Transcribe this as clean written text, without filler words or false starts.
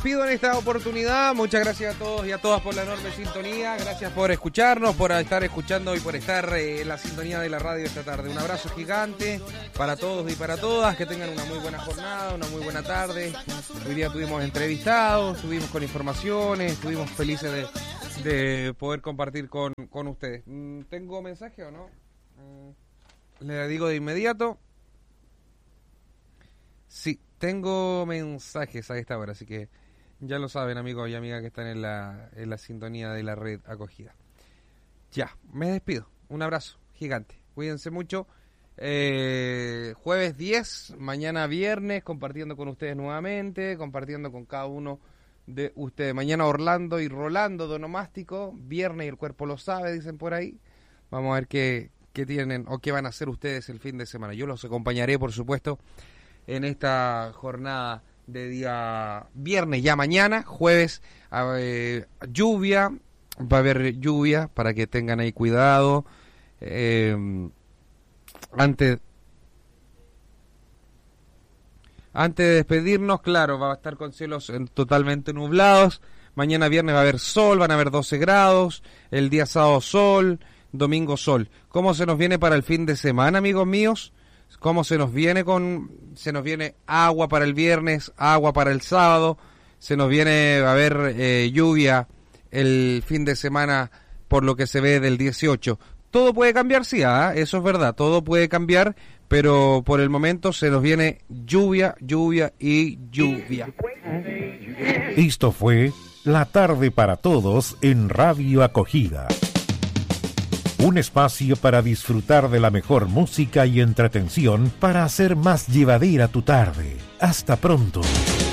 despido en esta oportunidad. Muchas gracias a todos y a todas por la enorme sintonía. Gracias por escucharnos, por estar escuchando y por estar en la sintonía de la radio esta tarde. Un abrazo gigante para todos y para todas. Que tengan una muy buena jornada, una muy buena tarde. Hoy día tuvimos entrevistados, estuvimos con informaciones, estuvimos felices de poder compartir con ustedes. ¿Tengo mensaje o no? Le digo de inmediato. Sí, tengo mensajes a esta hora, así que ya lo saben, amigos y amigas que están en la sintonía de la red acogida. Ya, me despido. Un abrazo gigante. Cuídense mucho. Jueves 10, mañana viernes, compartiendo con ustedes nuevamente, compartiendo con cada uno de ustedes. Mañana Orlando y Rolando de Onomástico. Viernes y el cuerpo lo sabe, dicen por ahí. Vamos a ver qué tienen o qué van a hacer ustedes el fin de semana. Yo los acompañaré, por supuesto, en esta jornada de día viernes, ya mañana, jueves, lluvia, va a haber lluvia para que tengan ahí cuidado. Antes de despedirnos, claro, va a estar con cielos totalmente nublados. Mañana viernes va a haber sol, van a haber 12 grados, el día sábado sol, domingo sol. ¿Cómo se nos viene para el fin de semana, amigos míos? ¿Cómo se nos viene se nos viene agua para el viernes, agua para el sábado, se nos viene a haber lluvia el fin de semana por lo que se ve del 18. Todo puede cambiar, sí, eso es verdad, todo puede cambiar, pero por el momento se nos viene lluvia, lluvia y lluvia. Esto fue La Tarde para Todos en Radio Acogida. Un espacio para disfrutar de la mejor música y entretención para hacer más llevadera tu tarde. Hasta pronto.